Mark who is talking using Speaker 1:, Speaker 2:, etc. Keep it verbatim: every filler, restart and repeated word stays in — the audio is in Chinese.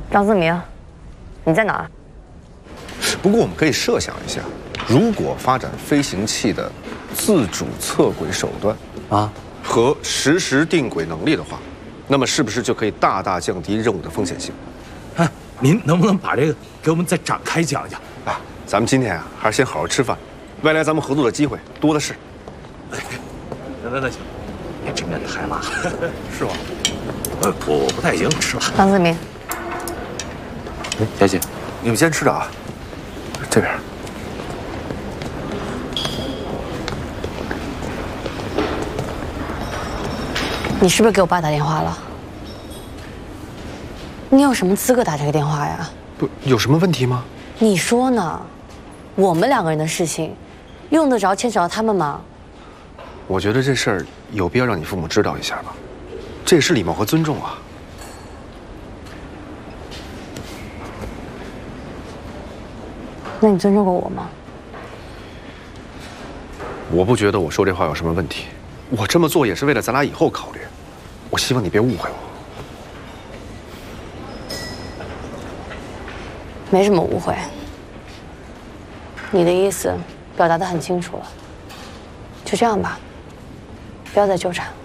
Speaker 1: 张思明，你在哪儿？
Speaker 2: 不过我们可以设想一下，如果发展飞行器的自主测轨手段啊和实时定轨能力的话，那么是不是就可以大大降低任务的风险性？
Speaker 3: 哎，您能不能把这个给我们再展开讲讲？
Speaker 2: 啊，咱们今天啊，还是先好好吃饭，未来咱们合作的机会多的是。
Speaker 3: 那那那行，别这面太辣，
Speaker 2: 是吗？
Speaker 3: 呃，我我不太行，吃辣。
Speaker 1: 张思明，
Speaker 3: 哎，佳姐，
Speaker 2: 你们先吃着啊，这边。
Speaker 1: 你是不是给我爸打电话了？你有什么资格打这个电话呀？
Speaker 2: 不，有什么问题吗？
Speaker 1: 你说呢？我们两个人的事情，用得着牵扯到他们吗？
Speaker 2: 我觉得这事儿有必要让你父母知道一下吧，这也是礼貌和尊重啊。
Speaker 1: 那你尊重过我吗？
Speaker 2: 我不觉得我说这话有什么问题，我这么做也是为了咱俩以后考虑。我希望你别误会我。
Speaker 1: 没什么误会，你的意思表达得很清楚了，就这样吧，不要再纠缠。